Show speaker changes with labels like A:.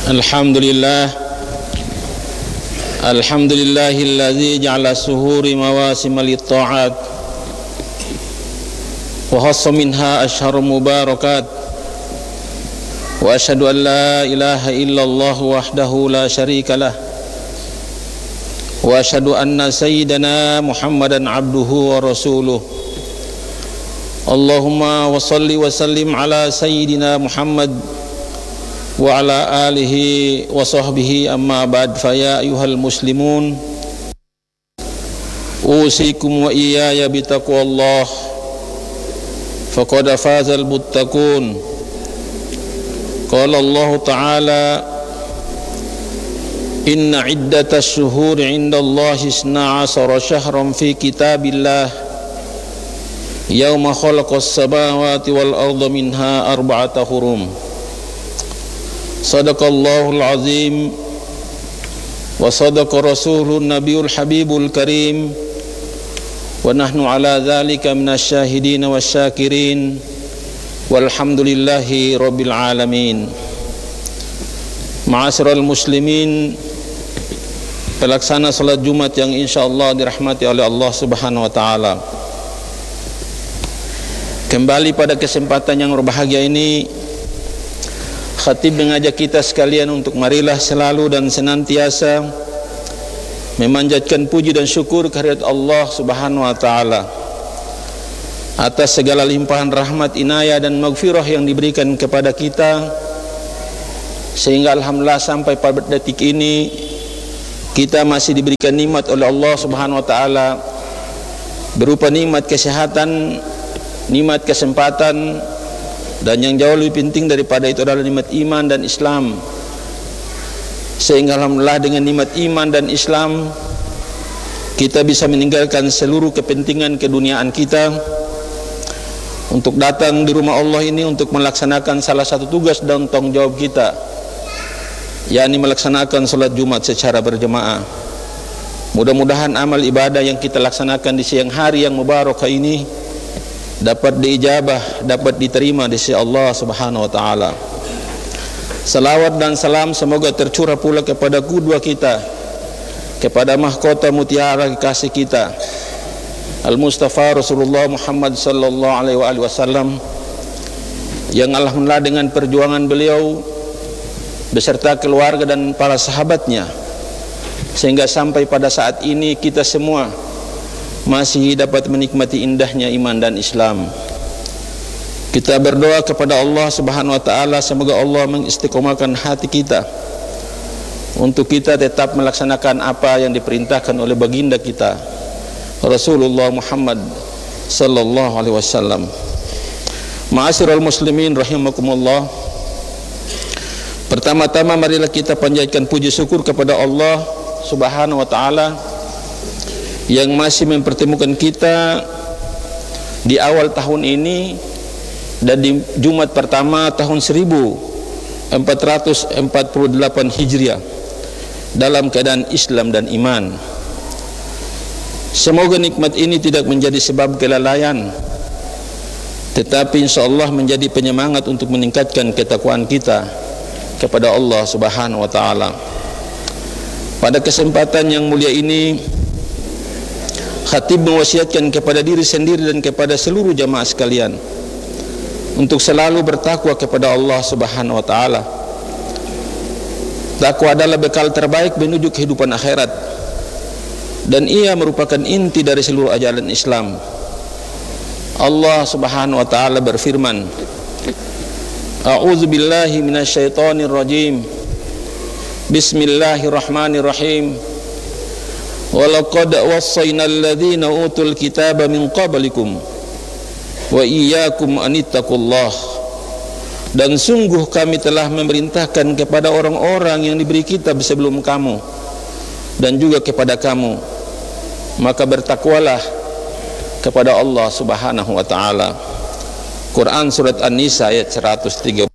A: Alhamdulillah Alhamdulillahilladzi ja'ala suhuri mawasima lit-ta'at wa khassa minha ashhar mubarakat wa asyhadu an la ilaha illallah wahdahu la syarika lah wa asyhadu anna sayyidana Muhammadan abduhu wa rasuluh. Allahumma wa salli wa sallim ala sayyidina Muhammad wa ala alihi wa sahbihi, amma ba'd. Fa ya ayyuhal muslimun, usikum wa iyaya bitaqwallah, faqad fazal muttaqun. Qala Allah ta'ala, inna iddatash shuhuri 'inda Allahi 12 syahran fi kitabillah yauma khalaqas samawati wal arda minha arba'ata hurum. Sadaqallahul azim wa sadaqa rasulun nabiyul habibul karim wa nahnu ala dhalika minasy syahidin wasyakirin walhamdulillahi rabbil alamin. Ma'asyiral muslimin, pelaksana salat Jumat yang insyaallah dirahmati oleh Allah Subhanahu wa taala. Kembali pada kesempatan yang berbahagia ini, khatib mengajak kita sekalian untuk marilah selalu dan senantiasa memanjatkan puji dan syukur kehadirat Allah Subhanahu wa taala atas segala limpahan rahmat, inayah dan maghfirah yang diberikan kepada kita, sehingga alhamdulillah sampai pada detik ini kita masih diberikan nikmat oleh Allah Subhanahu wa taala berupa nikmat kesehatan, nikmat kesempatan, dan yang jauh lebih penting daripada itu adalah nikmat iman dan Islam. Sehingga alhamdulillah dengan nikmat iman dan Islam kita bisa meninggalkan seluruh kepentingan keduniaan kita untuk datang di rumah Allah ini untuk melaksanakan salah satu tugas dan tanggung jawab kita, yakni melaksanakan salat Jumat secara berjamaah. Mudah-mudahan amal ibadah yang kita laksanakan di siang hari yang mubarakah ini dapat diijabah, dapat diterima di sisi Allah Subhanahu wa taala. Salawat dan salam semoga tercurah pula kepada qudwah kita, kepada mahkota mutiara kekasih kita, Al-Mustafa Rasulullah Muhammad sallallahu alaihi wasallam, yang alhamdulillah dengan perjuangan beliau beserta keluarga dan para sahabatnya sehingga sampai pada saat ini kita semua masih dapat menikmati indahnya iman dan Islam. Kita berdoa kepada Allah Subhanahu wa taala semoga Allah mengistiqomahkan hati kita untuk kita tetap melaksanakan apa yang diperintahkan oleh baginda kita Rasulullah Muhammad sallallahu alaihi wasallam. Ma'asyiral muslimin rahimakumullah, pertama-tama marilah kita panjatkan puji syukur kepada Allah Subhanahu wa taala yang masih mempertemukan kita di awal tahun ini dan di Jumat pertama tahun 1448 Hijriah dalam keadaan Islam dan iman. Semoga nikmat ini tidak menjadi sebab kelalaian, tetapi insyaallah menjadi penyemangat untuk meningkatkan ketakwaan kita kepada Allah Subhanahu wa taala. Pada kesempatan yang mulia ini, khatib mewasiatkan kepada diri sendiri dan kepada seluruh jamaah sekalian untuk selalu bertakwa kepada Allah Subhanahu wa taala. Takwa adalah bekal terbaik menuju kehidupan akhirat, dan ia merupakan inti dari seluruh ajaran Islam. Allah Subhanahu wa taala berfirman, A'udzu billahi minasyaitonir rajim. Bismillahirrahmanirrahim. Walaqad wassayna alladhina utul kitaba min qablikum wa iyyakum anittaqullah. Dan sungguh kami telah memerintahkan kepada orang-orang yang diberi kitab sebelum kamu dan juga kepada kamu, maka bertakwalah kepada Allah Subhanahu wa taala. Quran surat An-Nisa ayat 130.